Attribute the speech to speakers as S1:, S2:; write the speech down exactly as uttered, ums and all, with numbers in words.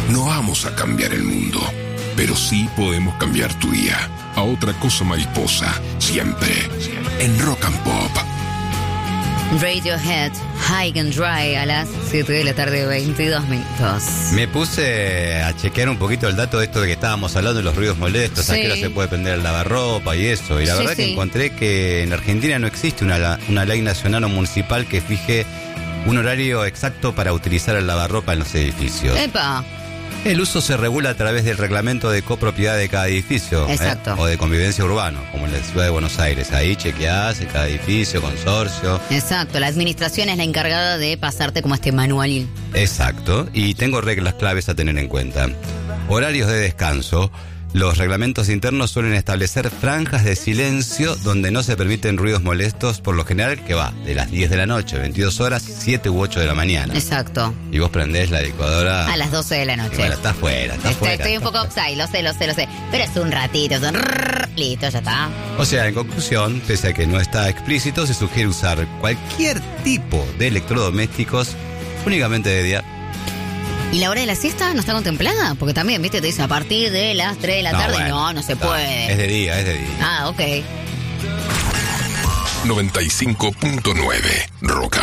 S1: No vamos a cambiar el mundo, pero sí podemos cambiar tu día a otra cosa mariposa, siempre en Rock and Pop.
S2: Radiohead, High and Dry, a las siete de la tarde, veintidós minutos.
S3: Me puse a chequear un poquito el dato de esto de que estábamos hablando de los ruidos molestos,
S2: Sí.
S3: a qué hora se puede prender el lavarropa y eso. Y la
S2: Sí,
S3: verdad
S2: sí.
S3: que encontré que en Argentina no existe una, una ley nacional o municipal que fije un horario exacto para utilizar el lavarropa en los edificios.
S2: ¡Epa!
S3: El uso se regula a través del reglamento de copropiedad de cada edificio.
S2: Exacto.
S3: ¿eh? O de convivencia urbano, como en la ciudad de Buenos Aires. Ahí chequeás cada edificio, consorcio.
S2: Exacto, la administración es la encargada de pasarte como este manual.
S3: Exacto. Y tengo reglas claves a tener en cuenta. Horarios de descanso. Los reglamentos internos suelen establecer franjas de silencio donde no se permiten ruidos molestos, por lo general que va de las diez de la noche, veintidós horas, siete u ocho de la mañana.
S2: Exacto.
S3: Y vos prendés la licuadora...
S2: A las doce de la
S3: y
S2: noche.
S3: bueno, está fuera, está
S2: Estoy,
S3: fuera.
S2: estoy un poco upside, lo sé, lo sé, lo sé. Pero es un ratito, es un rrrr, listo, ya está.
S3: O sea, en conclusión, pese a que no está explícito, se sugiere usar cualquier tipo de electrodomésticos únicamente de día.
S2: ¿Y la hora de la siesta no está contemplada? Porque también, viste, te dicen a partir de las tres de la
S3: No,
S2: tarde.
S3: bueno,
S2: no, no se
S3: está,
S2: puede.
S3: Es de día, es de día.
S2: Ah, ok.
S1: noventa y cinco punto nueve Rock and